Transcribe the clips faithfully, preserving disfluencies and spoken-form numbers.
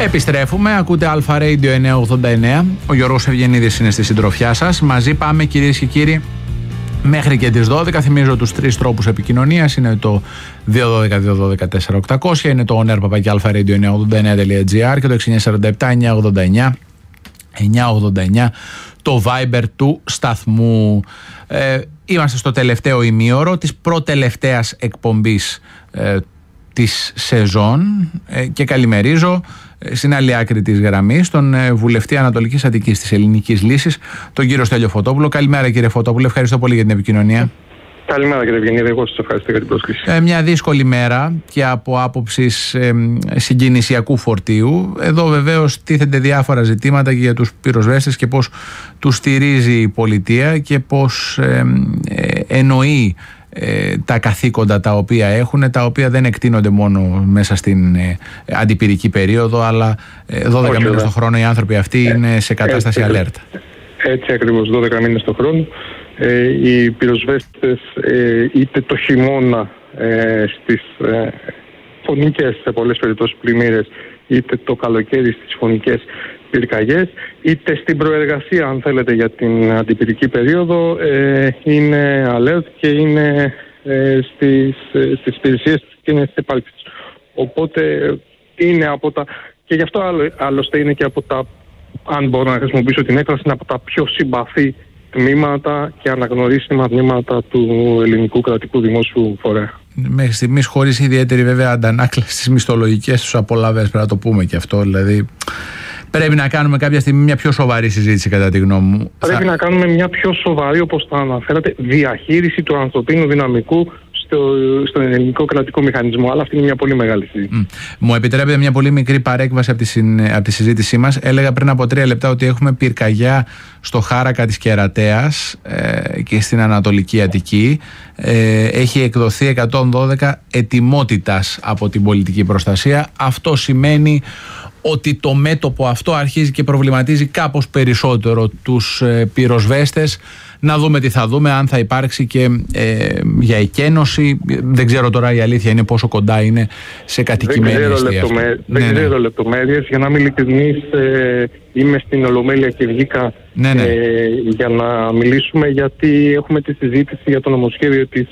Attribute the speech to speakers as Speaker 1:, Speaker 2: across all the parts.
Speaker 1: Επιστρέφουμε, ακούτε Αλφα Radio εννιακόσια ογδόντα εννέα. Ο Γιώργος Ευγενίδης είναι στη συντροφιά σας. Μαζί πάμε, κυρίες και κύριοι, μέχρι και τις δώδεκα. Θυμίζω τους τρεις τρόπους επικοινωνίας. Είναι το δύο ένα δύο δύο ένα δύο τέσσερα οκτώ μηδέν μηδέν, είναι το on air παπάκι αλφα radio εννιακόσια ογδόντα εννέα τελεία τζι άρ και το έξι εννιά τέσσερα επτά εννιακόσια ογδόντα εννέα εννιακόσια ογδόντα εννέα το Viber του σταθμού. Ε, είμαστε στο τελευταίο ημίωρο της προτελευταίας εκπομπής ε, της σεζόν ε, και καλημερίζω ε, στην άλλη άκρη της γραμμής τον ε, βουλευτή Ανατολικής Αττικής της Ελληνικής Λύσης, τον κύριο Στέλιο Φωτόπουλο. Καλημέρα, κύριε Φωτόπουλο, ευχαριστώ πολύ για την επικοινωνία.
Speaker 2: Καλημέρα, κύριε Ευγενίδη, εγώ σας ευχαριστώ για την πρόσκληση.
Speaker 1: Ε, μια δύσκολη μέρα και από άποψης ε, συγκινησιακού φορτίου. Εδώ βεβαίως τίθενται διάφορα ζητήματα και για τους πυροσβέστες και πώς τους στηρίζει η πολιτεία και πώς ε, ε, εννοεί ε, τα καθήκοντα τα οποία έχουν, τα οποία δεν εκτείνονται μόνο μέσα στην ε, αντιπυρική περίοδο, αλλά ε, δώδεκα μήνες το χρόνο οι άνθρωποι αυτοί ε, είναι σε κατάσταση
Speaker 2: έτσι,
Speaker 1: αλέρτα.
Speaker 2: Έτσι ακριβώς, δώδεκα μήνες το χρόνο. Ε, οι πυροσβέστες ε, είτε το χειμώνα ε, στις ε, φωνικές σε πολλές περιπτώσεις πλημμύρες, είτε το καλοκαίρι στις φωνικές πυρκαγιές, είτε στην προεργασία, αν θέλετε, για την αντιπυρική περίοδο, ε, είναι alert και είναι ε, στις, ε, στις υπηρεσίες και είναι στις επάλξεις. Οπότε είναι από τα... και γι' αυτό άλλο, άλλωστε είναι και από τα, αν μπορώ να χρησιμοποιήσω την έκφραση, είναι από τα πιο συμπαθή τμήματα και αναγνωρίσιμα τμήματα του ελληνικού κρατικού δημόσιου φορέα.
Speaker 1: Μέχρι στιγμής χωρίς ιδιαίτερη βέβαια αντανάκλαση στις μισθολογικές τους απολαβές, πρέπει να το πούμε και αυτό. Δηλαδή πρέπει να κάνουμε κάποια στιγμή μια πιο σοβαρή συζήτηση, κατά τη γνώμη μου.
Speaker 2: Πρέπει Θα... να κάνουμε μια πιο σοβαρή, όπως τα αναφέρατε, διαχείριση του ανθρωπίνου δυναμικού στο, στον ελληνικό κρατικό μηχανισμό. Αλλά αυτή είναι μια πολύ μεγάλη συζήτηση. Mm.
Speaker 1: Μου επιτρέπετε μια πολύ μικρή παρέκβαση από τη, συν, από τη συζήτησή μας. Έλεγα πριν από τρία λεπτά ότι έχουμε πυρκαγιά στο Χάρακα της Κερατέας ε, και στην Ανατολική Αττική. Ε, έχει εκδοθεί εκατόν δώδεκα ετοιμότητας από την πολιτική προστασία. Αυτό σημαίνει ότι το μέτωπο αυτό αρχίζει και προβληματίζει κάπως περισσότερο τους ε, πυροσβέστες. Να δούμε τι θα δούμε, αν θα υπάρξει και ε, για εκένωση. Δεν ξέρω τώρα η αλήθεια είναι πόσο κοντά είναι σε κατοικημένη εστία.
Speaker 2: Δεν ξέρω ναι, ναι. λεπτομέρειες. Για να είμαι ειλικρινής, ε, είμαι στην Ολομέλεια και βγήκα ναι, ναι. Ε, για να μιλήσουμε, γιατί έχουμε τη συζήτηση για το νομοσχέδιο της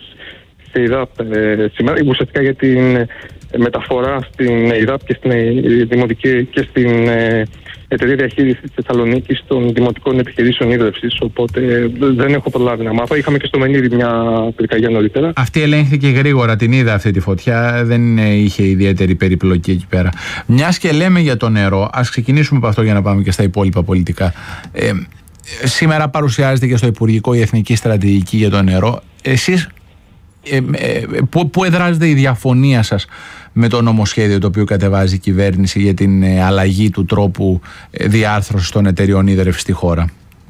Speaker 2: ΕΙΔΑΠ ε, σήμερα, ουσιαστικά για την μεταφορά στην ΕΙΔΑΠ και στην Δημοτική και στην ε, Εταιρεία Διαχείρισης της Θεσσαλονίκης των Δημοτικών Επιχειρήσεων Ίδρευσης. Οπότε δεν έχω προλάβει να μάθω. Είχαμε και στο Μενίδη μια πυρκαγιά νωρίτερα.
Speaker 1: Αυτή ελέγχθηκε γρήγορα, την είδα αυτή τη φωτιά. Δεν είχε ιδιαίτερη περιπλοκή εκεί πέρα. Μιας και λέμε για το νερό, ας ξεκινήσουμε από αυτό για να πάμε και στα υπόλοιπα πολιτικά. Ε, σήμερα παρουσιάζεται και στο Υπουργικό η Εθνική Στρατηγική για το νερό. Εσείς Ε, ε, πού, πού εδράζεται η διαφωνία σας με το νομοσχέδιο το οποίο κατεβάζει η κυβέρνηση για την ε, αλλαγή του τρόπου ε, διάρθρωσης των εταιριών ίδρευσης στη χώρα?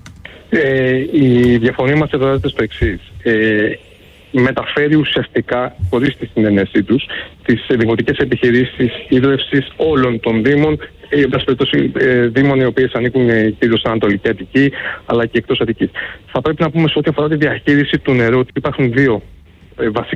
Speaker 2: Ε, η διαφωνία μας εδράζεται στο εξής. Ε, μεταφέρει ουσιαστικά, χωρίς τη συνένεσή τους, τις δημοτικές επιχειρήσεις ίδρευσης όλων των δήμων, ε, δήμων οι οποίες ανήκουν κυρίως στην Ανατολική Αττική αλλά και εκτός Αττικής. Θα πρέπει να πούμε σε ό,τι αφορά τη διαχείριση του νερού ότι υπάρχουν δύο βασικά